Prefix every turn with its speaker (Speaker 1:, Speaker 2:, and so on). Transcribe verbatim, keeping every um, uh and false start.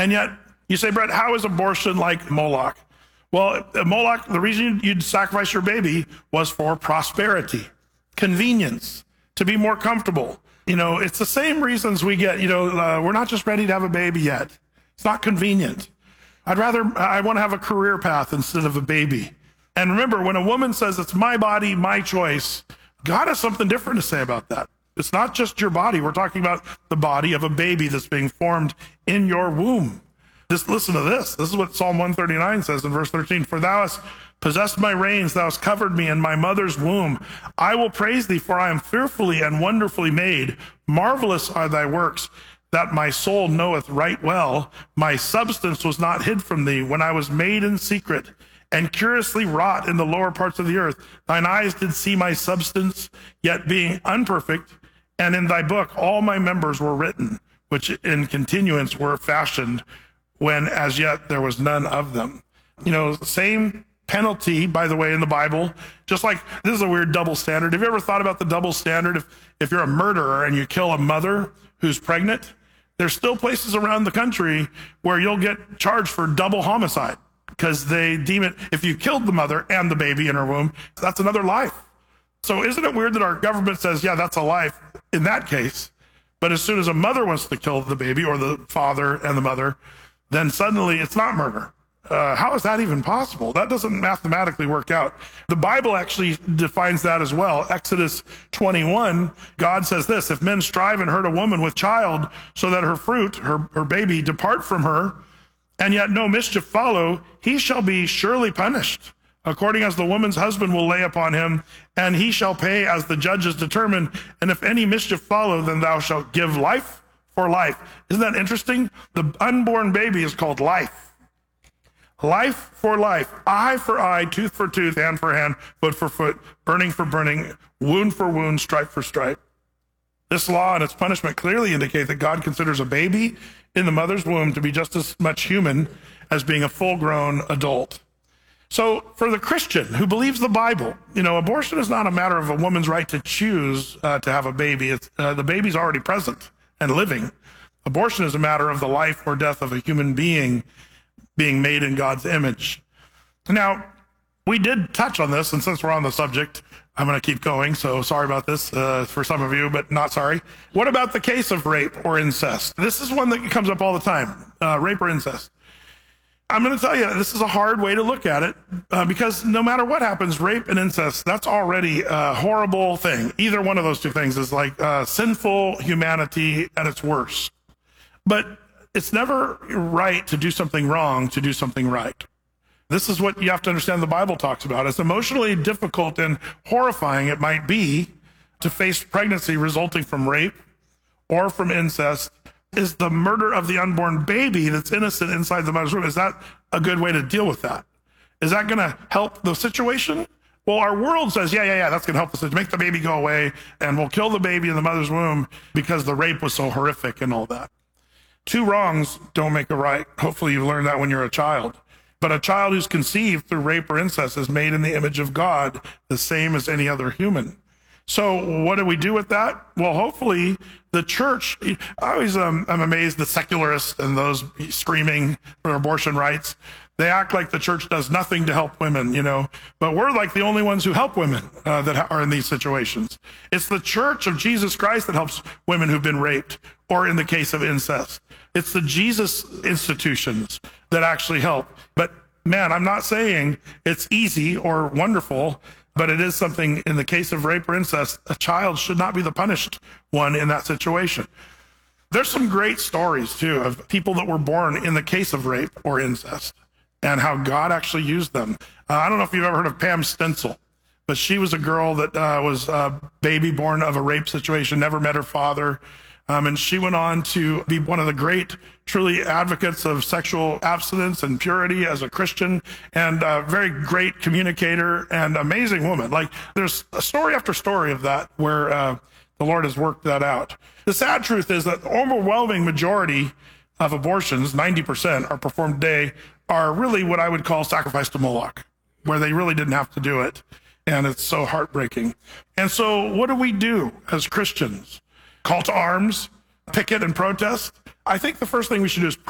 Speaker 1: And yet you say, Brett, how is abortion like Moloch? Well, Moloch, the reason you'd sacrifice your baby was for prosperity, convenience, to be more comfortable. You know, it's the same reasons we get, you know, uh, we're not just ready to have a baby yet. It's not convenient. I'd rather, I want to have a career path instead of a baby. And remember, when a woman says it's my body, my choice, God has something different to say about that. It's not just your body. We're talking about the body of a baby that's being formed in your womb. Just listen to this. This is what Psalm one thirty-nine says in verse thirteen. For thou hast possessed my reins, thou hast covered me in my mother's womb. I will praise thee, for I am fearfully and wonderfully made. Marvelous are thy works, that my soul knoweth right well. My substance was not hid from thee when I was made in secret and curiously wrought in the lower parts of the earth. Thine eyes did see my substance, yet being unperfect, and in thy book all my members were written, which in continuance were fashioned, when as yet there was none of them. You know, same penalty, by the way, in the Bible, just like this is a weird double standard. Have you ever thought about the double standard? If, if you're a murderer and you kill a mother who's pregnant, there's still places around the country where you'll get charged for double homicide because they deem it, if you killed the mother and the baby in her womb, that's another life. So isn't it weird that our government says, yeah, that's a life in that case, but as soon as a mother wants to kill the baby or the father and the mother, then suddenly it's not murder. Uh, how is that even possible? That doesn't mathematically work out. The Bible actually defines that as well. Exodus twenty-one, God says this, if men strive and hurt a woman with child so that her fruit, her, her baby, depart from her, and yet no mischief follow, he shall be surely punished, according as the woman's husband will lay upon him, and he shall pay as the judges determine. And if any mischief follow, then thou shalt give life for life. Isn't that interesting? The unborn baby is called life. Life for life, eye for eye, tooth for tooth, hand for hand, foot for foot, burning for burning, wound for wound, stripe for stripe. This law and its punishment clearly indicate that God considers a baby in the mother's womb to be just as much human as being a full-grown adult. So for the Christian who believes the Bible, you know, abortion is not a matter of a woman's right to choose uh, to have a baby. It's, uh, the baby's already present and living. Abortion is a matter of the life or death of a human being being made in God's image. Now, we did touch on this, and since we're on the subject, I'm going to keep going, so sorry about this uh, for some of you, but not sorry. What about the case of rape or incest? This is one that comes up all the time, uh, rape or incest. I'm going to tell you, this is a hard way to look at it, uh, because no matter what happens, rape and incest, that's already a horrible thing. Either one of those two things is like uh, sinful humanity at its worst. But it's never right to do something wrong to do something right. This is what you have to understand the Bible talks about. As emotionally difficult and horrifying it might be to face pregnancy resulting from rape or from incest, is the murder of the unborn baby that's innocent inside the mother's womb, is that a good way to deal with that? Is that going to help the situation? Well, our world says, yeah, yeah, yeah, that's going to help us make the baby go away, and we'll kill the baby in the mother's womb because the rape was so horrific and all that. Two wrongs don't make a right. Hopefully you learned that when you're a child. But a child who's conceived through rape or incest is made in the image of God, the same as any other human. So what do we do with that? Well, hopefully the church, I always um, I'm amazed the secularists and those screaming for abortion rights, they act like the church does nothing to help women, you know, but we're like the only ones who help women uh, that are in these situations. It's the church of Jesus Christ that helps women who've been raped, or in the case of incest. It's the Jesus institutions that actually help. But man, I'm not saying it's easy or wonderful, but it is something. In the case of rape or incest, a child should not be the punished one in that situation. There's some great stories too of people that were born in the case of rape or incest and how God actually used them. Uh, I don't know if you've ever heard of Pam Stencil, but she was a girl that uh, was a baby born of a rape situation, never met her father. Um, and she went on to be one of the great, truly advocates of sexual abstinence and purity as a Christian, and a very great communicator and amazing woman. Like, there's a story after story of that where uh, the Lord has worked that out. The sad truth is that the overwhelming majority of abortions, ninety percent, are performed today, are really what I would call sacrifice to Moloch, where they really didn't have to do it. And it's so heartbreaking. And so what do we do as Christians? Call to arms, picket and protest? I think the first thing we should do is